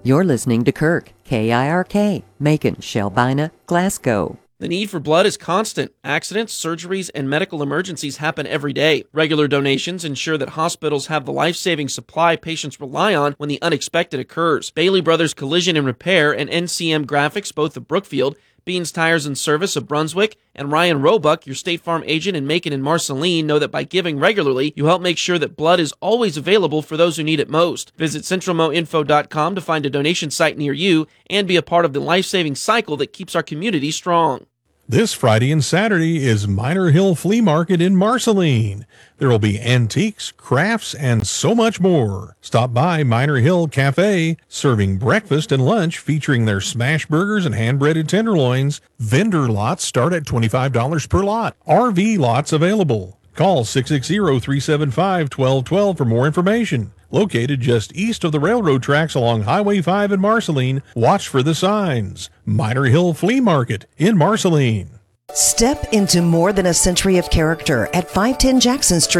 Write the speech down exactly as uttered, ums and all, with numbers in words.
You're listening to Kirk, K I R K, Macon, Shelbina, Glasgow. The need for blood is constant. Accidents, surgeries, and medical emergencies happen every day. Regular donations ensure that hospitals have the life-saving supply patients rely on when the unexpected occurs. Bailey Brothers Collision and Repair and N C M Graphics, both of Brookfield, Beans Tires and Service of Brunswick, and Ryan Roebuck, your State Farm agent in Macon and Marceline, know that by giving regularly, you help make sure that blood is always available for those who need it most. Visit central mo info dot com to find a donation site near you and be a part of the life-saving cycle that keeps our community strong. This Friday and Saturday is Minor Hill Flea Market in Marceline. There will be antiques, crafts, and so much more. Stop by Minor Hill Cafe, serving breakfast and lunch featuring their smash burgers and hand-breaded tenderloins. Vendor lots start at twenty-five dollars per lot. R V lots available. Call six six zero, three seven five, one two one two for more information. Located just east of the railroad tracks along Highway five in Marceline, watch for the signs. Minor Hill Flea Market in Marceline. Step into more than a century of character at five ten Jackson Street.